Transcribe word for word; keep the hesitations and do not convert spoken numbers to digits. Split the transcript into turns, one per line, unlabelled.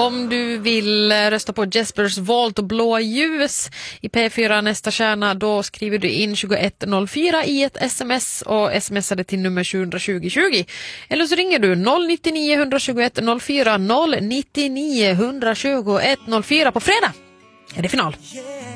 om du vill rösta på Jespers Volt och Blå ljus i P fyra nästa stjärna, då skriver du in tjugoett noll fyra i ett sms och smsar det till nummer sju tjugo tjugo. Eller så ringer du noll nio nio ett två ett noll fyra noll nio nio ett två ett noll fyra. På fredag är det final.